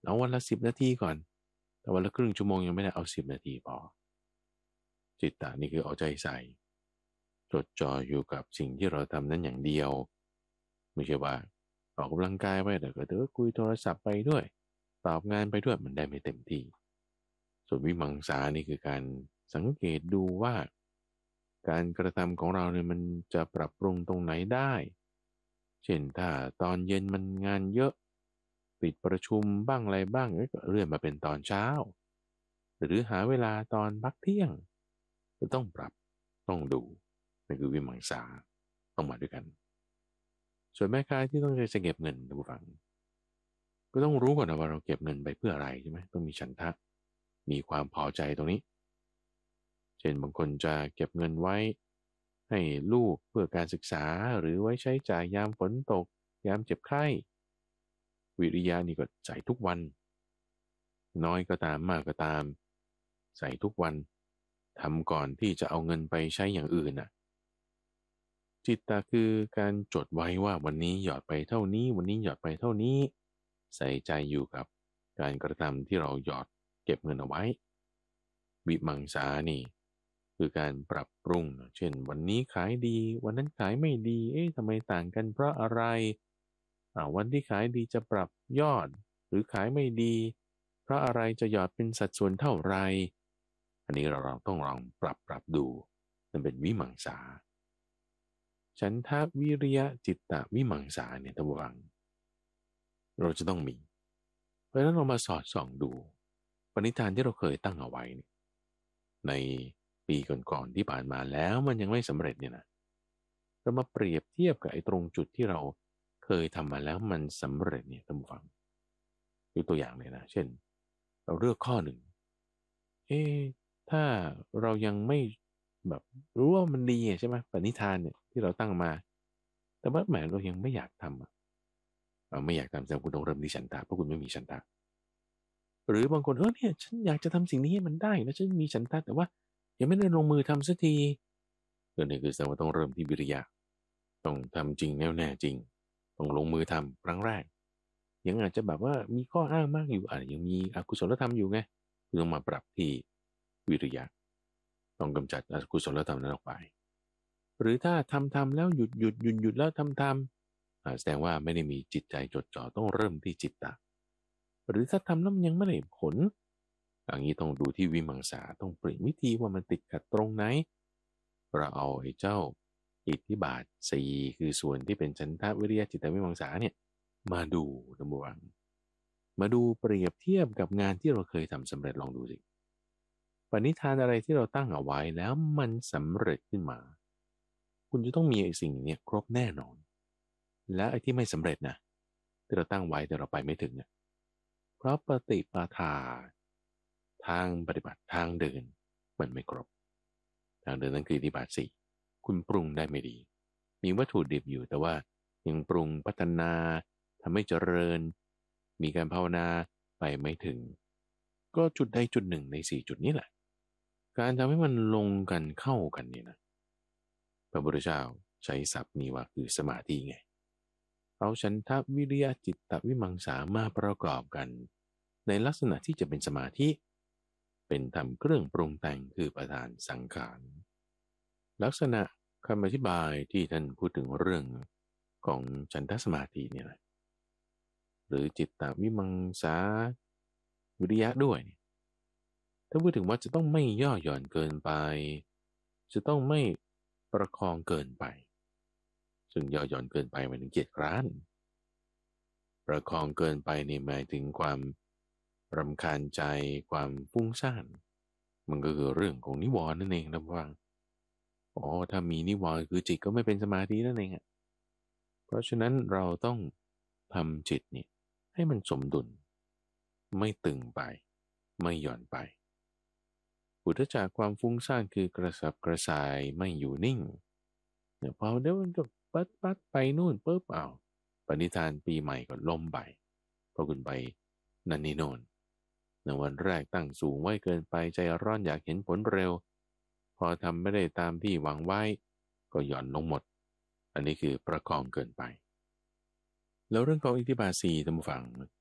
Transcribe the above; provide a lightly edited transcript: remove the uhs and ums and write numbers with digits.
เอาวันละ10 นาทีก่อนแต่วันละครึ่งชั่วโมงยังไม่ได้เอา10 นาทีพอจิตตะนี่คือเอาใจใส่จดจ่ออยู่กับสิ่งที่เราทำนั้นอย่างเดียวไม่ใช่ว่าออกกำลังกายไปแต่ก็เดี๋ยวคุยโทรศัพท์ไปด้วยตอบงานไปด้วยมันได้ไม่เต็มที่ส่วนวิมังสานี่คือการสังเกตดูว่าการกระทำของเราเนี่ยมันจะปรับปรุงตรงไหนได้เช่นถ้าตอนเย็นมันงานเยอะติดประชุมบ้างอะไรบ้างก็เลื่อนมาเป็นตอนเช้าหรือหาเวลาตอนพักเที่ยงจะต้องปรับต้องดูนั่นคือวิมังสาต้องมาด้วยกันส่วนแม่ค้าที่ต้องจะเก็บเงินดูฟังก็ต้องรู้ก่อนนะว่าเราเก็บเงินไปเพื่ออะไรใช่ไหมต้องมีฉันทะมีความพอใจตรงนี้เช่นบางคนจะเก็บเงินไว้ให้ลูกเพื่อการศึกษาหรือไว้ใช้จ่ายยามฝนตกยามเจ็บไข้วิริยะนี่ก็ใส่ทุกวันน้อยก็ตามมากก็ตามใส่ทุกวันทำก่อนที่จะเอาเงินไปใช้อย่างอื่นน่ะจิตตะคือการจดไว้ว่าวันนี้หยอดไปเท่านี้วันนี้หยอดไปเท่านี้ใส่ใจอยู่กับการกระทำที่เราหยอดเก็บเงินเอาไว้วิมังสานี่คือการปรับปรุงเช่นวันนี้ขายดีวันนั้นขายไม่ดีเอ๊ะทำไมต่างกันเพราะอะไรวันที่ขายดีจะปรับยอดหรือขายไม่ดีเพราะอะไรจะหยอดเป็นสัดส่วนเท่าไรอันนี้เราต้องลองปรับดูมันเป็นวิมังสาฉันทะวิริยะจิตตะวิมังสาเนี่ยตะวังเราจะต้องมีเพราะฉะนั้นเรามาสอดส่องดูปณิธานที่เราเคยตั้งเอาไว้เนี่ยในปีก่อนๆที่ผ่านมาแล้วมันยังไม่สำเร็จเนี่ยนะเรามาเปรียบเทียบกับไอ้ตรงจุดที่เราเคยทำมาแล้วมันสำเร็จเนี่ยท่านผู้ฟังยกตัวอย่างเลยนะเช่นเราเลือกข้อหนึ่งเอ๊ะถ้าเรายังไม่แบบรู้ว่ามันดีใช่ไหมปณิธานเนี่ยที่เราตั้งมาแต่ว่าแหมเรายังไม่อยากทำเราไม่อยากทำแสดงคุณต้องเริ่มที่ฉันทะเพราะคุณไม่มีฉันทะหรือบางคนเนี่ยฉันอยากจะทำสิ่งนี้ให้มันได้แล้วฉันมีฉันทะแต่ว่ายังไม่ได้ลงมือทำสักทีนี่คือแสดงว่าต้องเริ่มที่วิริยะต้องทำจริงแน่วแน่จริงต้องลงมือทำครั้งแรกยังอาจจะแบบว่ามีข้ออ้างมากอยู่ยังมีอกุศลธรรมอยู่ไงคือต้องมาปรับที่วิริยะต้องกำจัดอกุศลธรรมนั้นออกไปหรือถ้าทำแล้วหยุดแล้วทำแสดงว่าไม่ได้มีจิตใจจดจ่อต้องเริ่มที่จิตตะหรือถ้าทำแล้วมันยังไม่ได้ผลอย่างนี้ต้องดูที่วิมังสาต้องเปลี่ยนวิธีว่ามันติดขัดตรงไหนเราเอาไอ้เจ้าอิทธิบาทสี่คือส่วนที่เป็นฉันทะวิริยะจิตตวิมังสาเนี่ยมาดูนะบัวมาดูเปรียบเทียบกับงานที่เราเคยทำสำเร็จลองดูสิปณิธานอะไรที่เราตั้งเอาไว้แล้วมันสำเร็จขึ้นมาคุณจะต้องมีไอ้สิ่งนี้ครบแน่นอนและไอ้ที่ไม่สำเร็จนะที่เราตั้งไว้แต่เราไปไม่ถึงเนี่ยเพราะปฏิปทาทางปฏิบัติทางเดินมันไม่ครบทางเดินนั้นคืออิทธิบาทสี่คุณปรุงได้ไม่ดีมีวัตถุดิบอยู่แต่ว่ายังปรุงพัฒนาทำให้เจริญมีการภาวนาไปไม่ถึงก็จุดใดจุดหนึ่งใน4 จุดนี้แหละการทำให้มันลงกันเข้ากันเนี่ยนะพระพุทธเจ้าใช้ศัพท์นี้ว่าคือสมาธิไงเอาฉันทะวิริยะจิตตวิมังสามาประกอบกันในลักษณะที่จะเป็นสมาธิเป็นธรรมเครื่องปรุงแต่งคือประธานสังขารลักษณะคำอธิบายที่ท่านพูดถึงเรื่องของฉันทสมาธิเนี่ยนะหรือจิตตวิมังสาวิริยะด้วยถ้าพูดถึงว่าจะต้องไม่ย่อหย่อนเกินไปจะต้องไม่ประคองเกินไปซึ่งย่อหย่อนเกินไปหมายถึงเกียจคร้านประคองเกินไปนี่หมายถึงความรำคาญใจความฟุ้งซ่านมันก็คือเรื่องของนิวรณ์นั่นเองนะฟังถ้ามีนิวรณ์คือจิตก็ไม่เป็นสมาธินั่นเองเพราะฉะนั้นเราต้องทำจิตนี่ให้มันสมดุลไม่ตึงไปไม่หย่อนไปอุทจักความฟุ้งซ่านคือกระสับกระส่ายไม่อยู่นิ่งเนี่ยพอเดี๋ยวมันก็ปัดไปนู่นปุ๊บปณิธานปีใหม่ก็ล่มไปเพราะคุณไปนั่นนี่โน่นในวันแรกตั้งสูงไว้เกินไปใจร้อนอยากเห็นผลเร็วพอทำไม่ได้ตามที่หวังไว้ก็หย่อนลงหมดอันนี้คือประคองเกินไปแล้วเรื่องของอิทธิบาทสี่ท่านผู้ฟัง